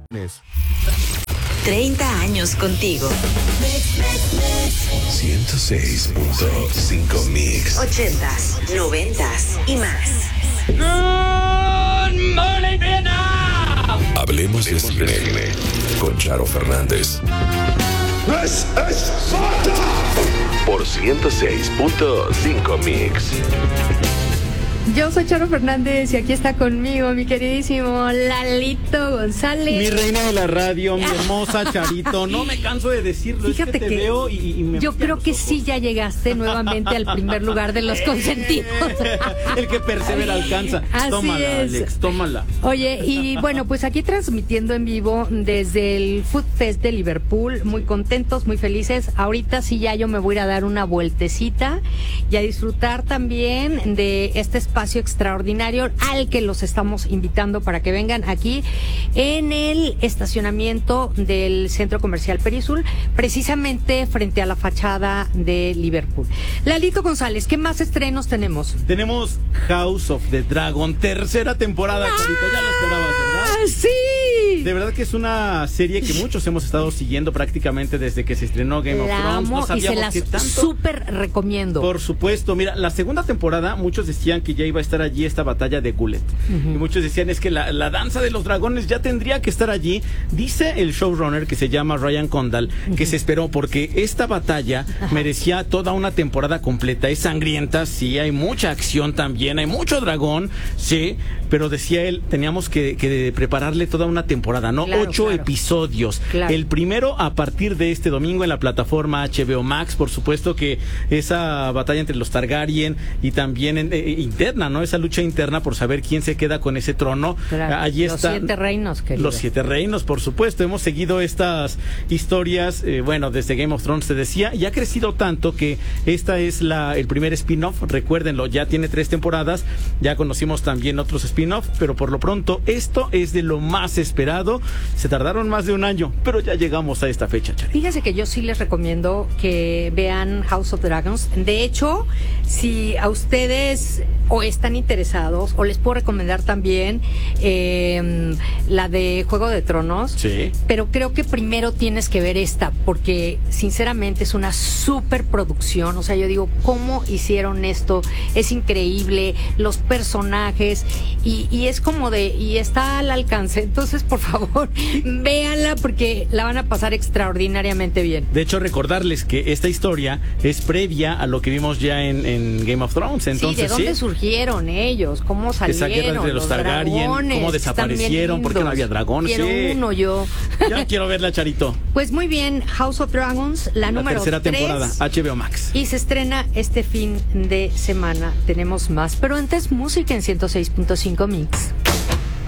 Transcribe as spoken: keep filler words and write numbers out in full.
treinta años contigo. ciento seis punto cinco Mix. ochentas, noventas y más. Good morning, Vietnam. Hablemos de cine con Charo Fernández. ¡Es Esparta! Por ciento seis punto cinco Mix. Yo soy Charo Fernández y aquí está conmigo mi queridísimo Lalito González. Mi reina de la radio, mi hermosa Charito. No me canso de decirlo. Fíjate es que te que veo y, y me yo creo que sí ya llegaste nuevamente al primer lugar de los consentidos. El que persevera alcanza. Así Tómala, es. Alex, tómala. Oye, y bueno, pues aquí transmitiendo en vivo desde el Food Fest de Liverpool, muy contentos, muy felices. Ahorita sí ya yo me voy a ir a dar una vueltecita y a disfrutar también de este espacio extraordinario al que los estamos invitando para que vengan aquí en el estacionamiento del Centro Comercial Perisur, precisamente frente a la fachada de Liverpool. Lalito González, ¿qué más estrenos tenemos? Tenemos House of the Dragon, tercera temporada, Charito. Ya lo esperabas, ¿verdad? ¡Ah, sí! De verdad que es una serie que muchos hemos estado siguiendo prácticamente desde que se estrenó Game of La Thrones. amo No y se sabíamos las qué tanto. súper recomiendo. Por supuesto, mira, la segunda temporada muchos decían que ya iba a estar allí esta batalla de Gullet. Uh-huh. Y muchos decían es que la, la danza de los dragones ya tendría que estar allí. Dice el showrunner que se llama Ryan Condal que uh-huh. se esperó porque esta batalla uh-huh. merecía toda una temporada completa. Es sangrienta, sí, hay mucha acción también, hay mucho dragón, sí, pero decía él, teníamos que, que prepararle toda una temporada, ¿no? Claro, Ocho claro. episodios. Claro. El primero a partir de este domingo en la plataforma H B O Max. Por supuesto que esa batalla entre los Targaryen y también en, eh, interna, ¿no? Esa lucha interna por saber quién se queda con ese trono. Claro. Allí los está, siete reinos, querido. Los siete reinos, por supuesto. Hemos seguido estas historias, eh, bueno, desde Game of Thrones, te decía, y ha crecido tanto que esta es la el primer spin-off. Recuérdenlo, ya tiene tres temporadas. Ya conocimos también otros spin-off, pero por lo pronto esto es de lo más esperado. Se tardaron más de un año, pero ya llegamos a esta fecha, Chari. Fíjense que yo sí les recomiendo que vean House of Dragons. De hecho, si a ustedes o están interesados, o les puedo recomendar también eh, la de Juego de Tronos. Sí. Pero creo que primero tienes que ver esta, porque sinceramente es una super producción. O sea, yo digo, ¿cómo hicieron esto? Es increíble, los personajes, y, y es como de, y está al alcance. Entonces, por favor, véanla porque la van a pasar extraordinariamente bien. De hecho, recordarles que esta historia es previa a lo que vimos ya en, en Game of Thrones. Entonces, sí, ¿de dónde ¿sí? surgieron ellos? ¿Cómo salieron? Esa guerra entre los, los Targaryen, dragones, cómo desaparecieron, por qué no había dragones. Quiero sí. uno yo. Ya quiero verla, Charito. Pues muy bien, House of Dragons, la, la número tercera tres, temporada, H B O Max. Y se estrena este fin de semana. Tenemos más, pero antes música en ciento seis punto cinco Mix.